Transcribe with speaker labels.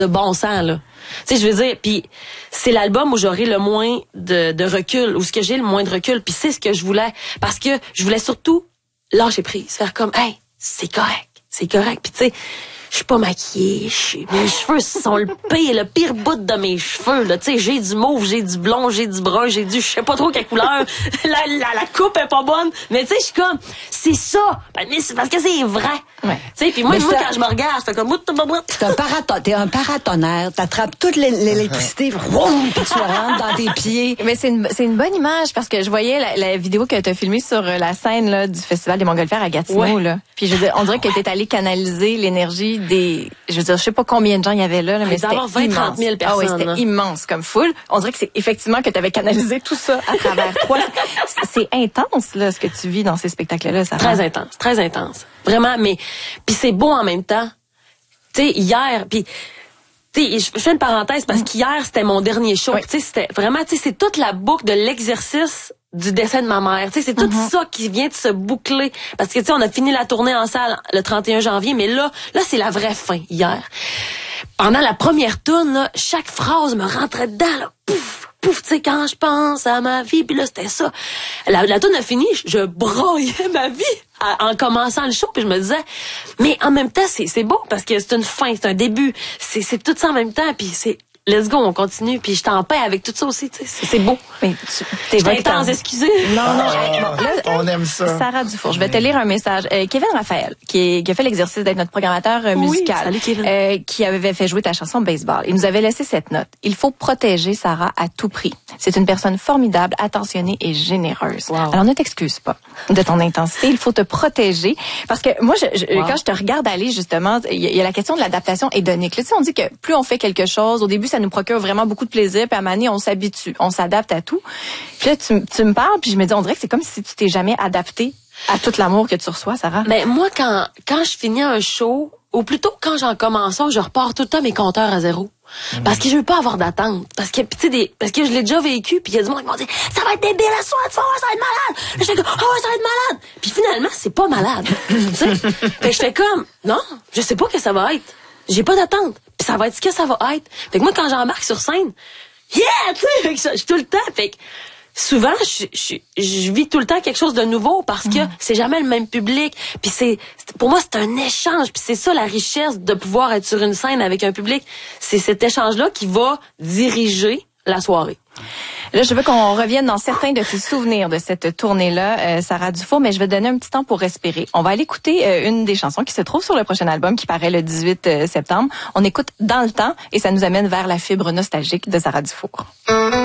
Speaker 1: de bon sens, là. Tu sais, je veux dire, puis c'est l'album où j'aurai le moins de recul, où ce que j'ai le moins de recul, puis c'est ce que je voulais, parce que je voulais surtout lâcher prise, faire comme, hey, c'est correct, puis tu sais, je suis pas maquillée, mes cheveux sont le pire bout de mes cheveux, là, tu sais, j'ai du mauve, j'ai du blond, j'ai du brun, j'ai du, je sais pas trop quelle couleur, la coupe est pas bonne, mais tu sais, je suis comme, c'est ça, mais c'est parce que c'est vrai.
Speaker 2: Ouais.
Speaker 1: Tu sais, puis moi, quand je me regarde, je fais comme,
Speaker 3: t'es un paratonnerre, t'attrapes toute l'électricité, puis tu la rentres dans tes pieds.
Speaker 2: Mais c'est une bonne image, parce que je voyais la vidéo que t'as filmée sur la scène, là, du Festival des Montgolfières à Gatineau, là. Puis je veux dire, on dirait que t'es allé canaliser l'énergie je veux dire, je sais pas combien de gens il y avait là, mais c'était
Speaker 1: 20-30 000 personnes.
Speaker 2: Ah oui, c'était immense comme foule. On dirait que c'est effectivement que tu avais canalisé tout ça à travers toi. C'est intense, là, ce que tu vis dans ces spectacles-là, ça.
Speaker 1: Très intense. Vraiment, mais puis c'est beau en même temps. Tu sais, hier, puis tu sais, je fais une parenthèse parce qu'hier c'était mon dernier show. Tu sais, c'était vraiment, tu sais, c'est toute la boucle de l'exercice du décès de ma mère. Tu sais, c'est tout ça qui vient de se boucler. Parce que, tu sais, on a fini la tournée en salle le 31 janvier, mais là, c'est la vraie fin, hier. Pendant la première tourne, là, chaque phrase me rentrait dedans, là. Pouf, tu sais, quand je pense à ma vie, puis là, c'était ça. La tourne a fini, je broyais ma vie en commençant le show, puis je me disais, mais en même temps, c'est beau, parce que c'est une fin, c'est un début. C'est tout ça en même temps, puis c'est... Let's go, on continue, puis je t'en paie avec tout ça aussi, tu sais, c'est beau.
Speaker 2: Mais t'es
Speaker 1: intense, excusez.
Speaker 2: Non.
Speaker 4: On aime ça.
Speaker 2: Sarah Dufour, je vais te lire un message. Kevin Raphaël, qui a fait l'exercice d'être notre programmateur musical,
Speaker 1: salut Kevin.
Speaker 2: qui avait fait jouer ta chanson Baseball. Il nous avait laissé cette note. Il faut protéger Sarah à tout prix. C'est une personne formidable, attentionnée et généreuse. Wow. Alors ne t'excuse pas de ton intensité. Il faut te protéger. Parce que moi, quand je te regarde aller, justement, il y a la question de l'adaptation hédonique. Là, tu sais, on dit que plus on fait quelque chose, au début, ça nous procure vraiment beaucoup de plaisir, puis à un moment donné, on s'habitue, on s'adapte à tout. Puis là, tu me parles, puis je me dis, on dirait que c'est comme si tu t'es jamais adapté à tout l'amour que tu reçois, Sarah.
Speaker 1: Mais moi, quand je finis un show, ou plutôt quand j'en commence un, je repars tout le temps mes compteurs à zéro. Parce que je veux pas avoir d'attente. Parce que je l'ai déjà vécu, puis il y a du monde qui m'ont dit, ça va être débile à soir, tu vas voir, ça va être malade. Je fais comme, ça va être malade. Puis finalement, c'est pas malade. Tu sais? Fait que je fais comme, non, je sais pas que ça va être. J'ai pas d'attente. Puis ça va être ce que ça va être. Fait que moi, quand j'embarque sur scène, tu sais, je suis tout le temps. Fait que souvent, je vis tout le temps quelque chose de nouveau parce que c'est jamais le même public. Puis pour moi, c'est un échange. Puis c'est ça la richesse de pouvoir être sur une scène avec un public. C'est cet échange-là qui va diriger la soirée.
Speaker 2: Là, je veux qu'on revienne dans certains de tes souvenirs de cette tournée-là, Sarah Dufour, mais je vais donner un petit temps pour respirer. On va aller écouter une des chansons qui se trouve sur le prochain album qui paraît le 18 septembre. On écoute Dans le temps et ça nous amène vers la fibre nostalgique de Sarah Dufour.